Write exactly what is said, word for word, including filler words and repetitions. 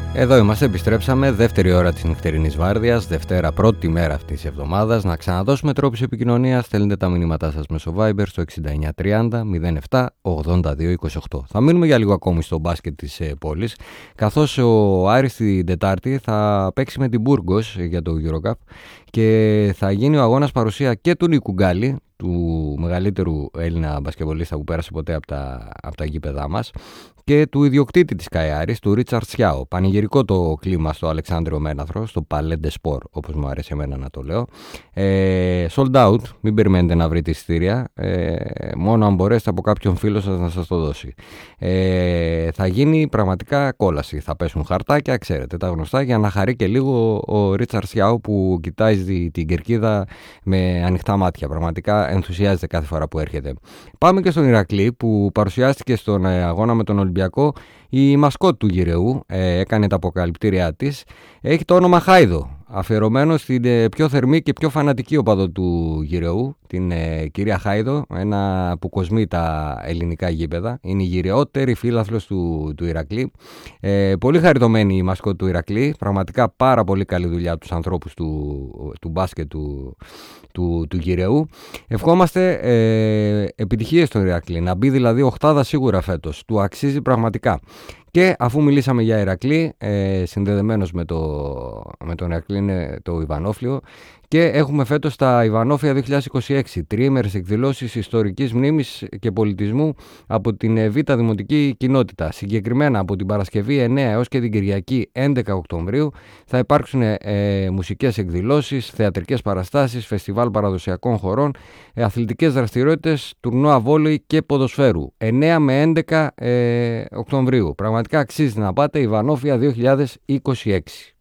Εδώ είμαστε, επιστρέψαμε, δεύτερη ώρα της νυχτερινής βάρδιας, Δευτέρα, πρώτη μέρα αυτής της εβδομάδας. Να ξαναδώσουμε τρόπους επικοινωνίας, στέλνετε τα μηνύματά σας μέσω Viber στο εξήντα εννιά τριάντα μηδέν επτά ογδόντα δύο είκοσι οκτώ. Θα μείνουμε για λίγο ακόμη στο μπάσκετ της ε, πόλης, καθώς ο Άρης την Τετάρτη θα παίξει με την Μπουργκος για το EuroCup και θα γίνει ο αγώνας παρουσία και του Νίκου Γκάλη, του μεγαλύτερου Έλληνα μπασκετμπολίστα που πέρασε ποτέ από τα, από τα γήπεδά μας, και του ιδιοκτήτη της Καϊάρης, του Ρίτσαρτ Σιάο. Πανηγυρικό το κλίμα στο Αλεξάνδριο Μέναθρο, στο Παλέντε Σπορ, όπως μου αρέσει εμένα να το λέω. Ε, sold out, μην περιμένετε να βρείτε εισιτήρια, ε, μόνο αν μπορέσετε από κάποιον φίλο σας να σας το δώσει. Ε, θα γίνει πραγματικά κόλαση, θα πέσουν χαρτάκια, ξέρετε τα γνωστά, για να χαρεί και λίγο ο Ρίτσαρτ Σιάο που κοιτάζει την κερκίδα με ανοιχτά μάτια. Πραγματικά ενθουσιάζεται κάθε φορά που έρχεται. Πάμε και στον Ηρακλή, που παρουσιάστηκε στον αγώνα με τον Ολυμπιακό. Η μασκότ του Γυραιού ε, έκανε τα αποκαλυπτήριά της. Έχει το όνομα Χάιδο, αφιερωμένο στην ε, πιο θερμή και πιο φανατική οπαδό του Γυραιού, την ε, κυρία Χάιδο, ένα που κοσμεί τα ελληνικά γήπεδα. Είναι η γυραιότερη φίλαθλος του, του Ηρακλή. Ε, πολύ χαριτωμένη η μασκότ του Ηρακλή. Πραγματικά πάρα πολύ καλή δουλειά από τους ανθρώπους του, του μπάσκετ του, του, του Γυραιού. Ευχόμαστε ε, επιτυχίες στον Ηρακλή, να μπει δηλαδή οχτάδα σίγουρα φέτος. Του αξίζει πραγματικά. Και αφού μιλήσαμε για Ηρακλή, ε, συνδεδεμένος με, το, με τον Ηρακλή είναι το Ιβανόφλιο, και έχουμε φέτος τα Ιβανόφια δύο χιλιάδες είκοσι έξι, τριήμερες εκδηλώσεις ιστορικής μνήμης και πολιτισμού από την Β' Δημοτική Κοινότητα. Συγκεκριμένα από την Παρασκευή εννέα έως και την Κυριακή έντεκα Οκτωβρίου θα υπάρξουν ε, μουσικές εκδηλώσεις, θεατρικές παραστάσεις, φεστιβάλ παραδοσιακών χωρών, ε, αθλητικές δραστηριότητες, τουρνουά βόλεϊ και ποδοσφαίρου. εννέα με έντεκα ε, Οκτωβρίου. Πραγματικά αξίζει να πάτε, Ιβανόφια δύο χιλιάδες είκοσι έξι.